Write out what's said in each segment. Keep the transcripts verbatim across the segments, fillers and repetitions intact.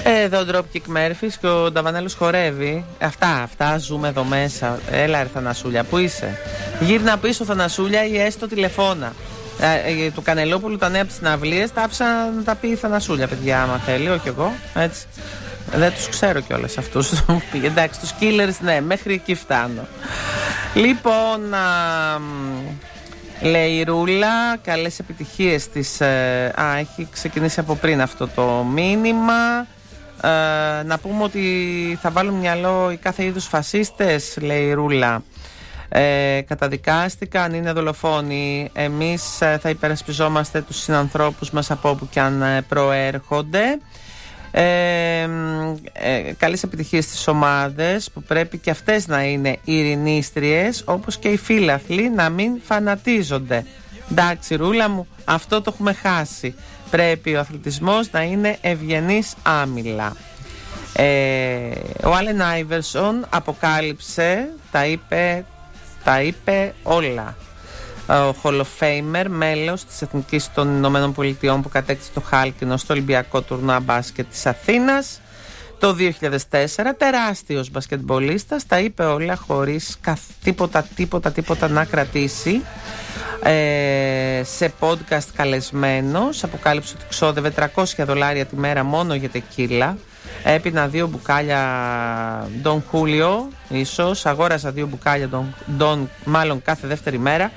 Εδώ ο Dropkick Murphys και ο Νταβανέλος χορεύει. Αυτά, αυτά ζούμε εδώ μέσα. Έλα ρε Θανασούλια, πού είσαι? Γύρνα πίσω Θανασούλια ή έστω τηλεφώνα. Ε, του Κανελόπουλου τα νέα από τις συναυλίες τα άφησα να τα πει η Θανασούλια, παιδιά, άμα θέλει, όχι εγώ. Έτσι. Δεν τους ξέρω κιόλας αυτούς. Εντάξει, τους Killers, ναι, μέχρι εκεί φτάνω. Λοιπόν, α, λέει η Ρούλα, καλές επιτυχίες της. Ε, α, έχει ξεκινήσει από πριν αυτό το μήνυμα. Ε, να πούμε ότι θα βάλουν μυαλό οι κάθε είδους φασίστες, λέει η Ρούλα. Ε, καταδικάστηκαν, είναι δολοφόνοι. Εμείς ε, θα υπερασπιζόμαστε τους συνανθρώπους μας από όπου και αν ε, προέρχονται. ε, ε, Καλές επιτυχίες στις ομάδες που πρέπει και αυτές να είναι ειρηνίστριες, όπως και οι φίλαθλοι να μην φανατίζονται. Εντάξει Ρούλα μου, αυτό το έχουμε χάσει. Πρέπει ο αθλητισμός να είναι ευγενής άμυλα. ε, Ο Άλεν Άιβερσον αποκάλυψε, τα είπε Τα είπε όλα. Ο Hall of Famer, μέλος της Εθνικής των Ηνωμένων Πολιτειών που κατέκτησε το χάλκινο στο Ολυμπιακό τουρνουά μπάσκετ της Αθήνας το δύο χιλιάδες τέσσερα, τεράστιος μπασκετμπολίστας, τα είπε όλα χωρίς καθ, τίποτα, τίποτα, τίποτα να κρατήσει. Ε, σε podcast καλεσμένος αποκάλυψε ότι ξόδευε τριακόσια δολάρια τη μέρα μόνο για τεκίλα. Έπινα δύο μπουκάλια Don Julio, ίσως. Αγόρασα δύο μπουκάλια Don, Don μάλλον κάθε δεύτερη μέρα.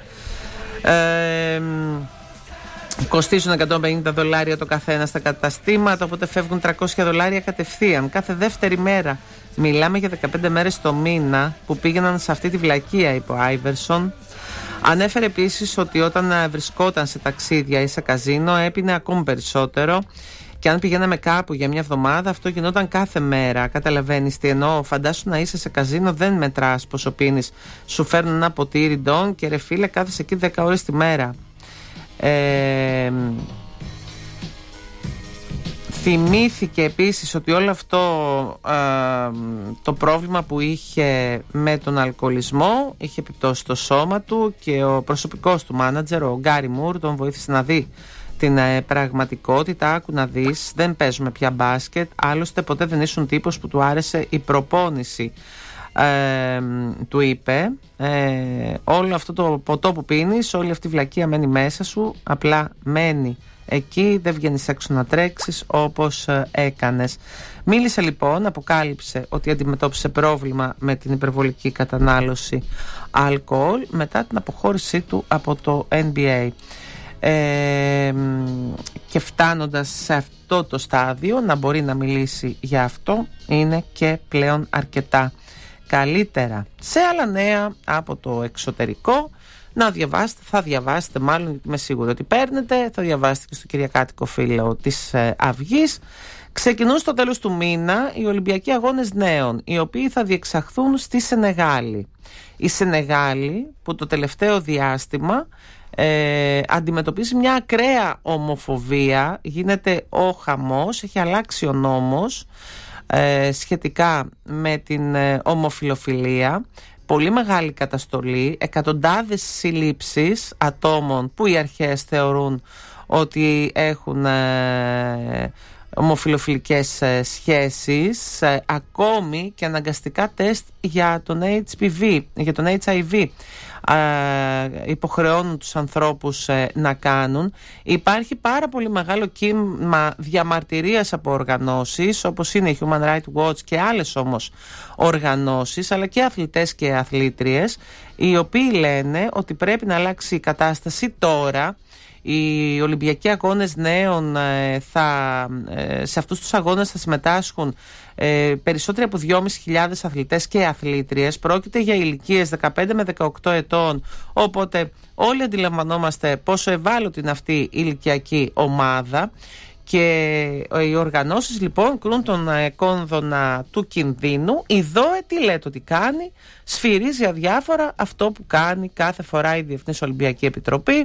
Ε, κοστίζουν εκατόν πενήντα δολάρια το καθένα στα καταστήματα, οπότε φεύγουν τριακόσια δολάρια κατευθείαν κάθε δεύτερη μέρα. Μιλάμε για δεκαπέντε μέρες το μήνα που πήγαιναν σε αυτή τη βλακεία, είπε ο Άιβερσον. Ανέφερε επίσης ότι όταν βρισκόταν σε ταξίδια ή σε καζίνο έπινε ακόμη περισσότερο. Και αν πηγαίναμε κάπου για μια εβδομάδα, αυτό γινόταν κάθε μέρα. Καταλαβαίνεις τι εννοώ? Φαντάσου να είσαι σε καζίνο, δεν μετράς πόσο πίνεις. Σου φέρνουν ένα ποτήρι ντόν και ρε φίλε, κάθεσαι εκεί δέκα ώρες τη μέρα. Ε, θυμήθηκε επίσης ότι όλο αυτό ε, το πρόβλημα που είχε με τον αλκοολισμό είχε επιπτώσει στο σώμα του και ο προσωπικός του μάνατζερ, ο Γκάρι Μουρ, τον βοήθησε να δει την ε, πραγματικότητα. Άκου να δεις, δεν παίζουμε πια μπάσκετ, άλλωστε ποτέ δεν ήσουν τύπος που του άρεσε η προπόνηση. Ε, του είπε ε, όλο αυτό το ποτό που πίνεις, όλη αυτή η βλακεία μένει μέσα σου, απλά μένει εκεί, δεν βγαίνεις έξω να τρέξεις όπως ε, έκανες. Μίλησε λοιπόν, αποκάλυψε ότι αντιμετώπισε πρόβλημα με την υπερβολική κατανάλωση αλκοόλ μετά την αποχώρησή του από το N B A. Ε, και φτάνοντας σε αυτό το στάδιο να μπορεί να μιλήσει για αυτό είναι και πλέον αρκετά. Καλύτερα σε άλλα νέα από το εξωτερικό να διαβάσετε, θα διαβάσετε μάλλον, γιατί είμαι σίγουρη ότι παίρνετε, θα διαβάσετε και στο κυριακάτικο φύλλο της ε, Αυγής. Ξεκινούν στο τέλος του μήνα οι Ολυμπιακοί Αγώνες Νέων, οι οποίοι θα διεξαχθούν στη Σενεγάλη. Η Σενεγάλη που το τελευταίο διάστημα Ε, αντιμετωπίζει μια ακραία ομοφοβία, γίνεται ο χαμός, έχει αλλάξει ο νόμος ε, σχετικά με την ε, ομοφιλοφιλία, πολύ μεγάλη καταστολή, εκατοντάδες συλλήψεις ατόμων που οι αρχές θεωρούν ότι έχουν ε, ομοφιλοφιλικές ε, σχέσεις, ε, ακόμη και αναγκαστικά τεστ για τον έιτς άι βι, για τον έιτς άι βι. Uh, υποχρεώνουν τους ανθρώπους uh, να κάνουν. Υπάρχει πάρα πολύ μεγάλο κύμα διαμαρτυρίας από οργανώσεις όπως είναι η Human Rights Watch και άλλες όμως οργανώσεις, αλλά και αθλητές και αθλήτριες, οι οποίοι λένε ότι πρέπει να αλλάξει η κατάσταση τώρα. Οι Ολυμπιακοί Αγώνες Νέων θα, σε αυτούς τους αγώνες θα συμμετάσχουν ε, περισσότεροι από δυόμισι χιλιάδες αθλητές και αθλήτριες. Πρόκειται για ηλικίες δεκαπέντε με δεκαοκτώ ετών, οπότε όλοι αντιλαμβανόμαστε πόσο ευάλωτη είναι αυτή η ηλικιακή ομάδα. Και οι οργανώσεις λοιπόν κρούν τον κόνδωνα του κινδύνου. Η ΔΟΕ τι λέτε ότι κάνει? Σφυρίζει αδιάφορα αυτό που κάνει κάθε φορά η Διεθνής Ολυμπιακή Επιτροπή,